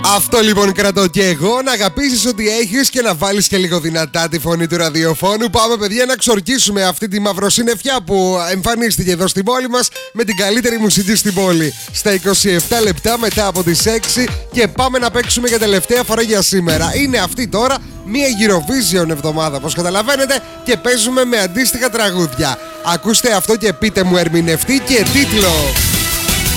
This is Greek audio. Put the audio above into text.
Αυτό λοιπόν κρατώ και εγώ, να αγαπήσεις ό,τι έχεις και να βάλεις και λίγο δυνατά τη φωνή του ραδιοφώνου. Πάμε παιδιά να ξορκίσουμε αυτή τη μαυροσυννεφιά που εμφανίστηκε εδώ στην πόλη μας με την καλύτερη μουσική στην πόλη. Στα 27 λεπτά μετά από τις 6 και πάμε να παίξουμε για τελευταία φορά για σήμερα. Είναι αυτή τώρα μια Eurovision εβδομάδα, όπως καταλαβαίνετε, και παίζουμε με αντίστοιχα τραγούδια. Ακούστε αυτό και πείτε μου ερμηνευτή και τίτλο.